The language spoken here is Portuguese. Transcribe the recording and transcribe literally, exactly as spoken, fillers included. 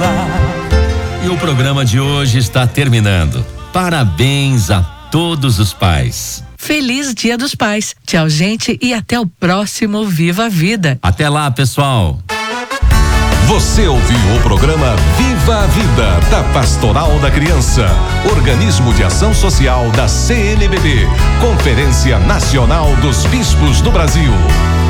dela. E o programa de hoje está terminando. Parabéns a todos os pais. Feliz Dia dos Pais. Tchau, gente, e até o próximo Viva a Vida. Até lá, pessoal. Você ouviu o programa Viva a Vida, da Pastoral da Criança, organismo de ação social da C N B B, Conferência Nacional dos Bispos do Brasil.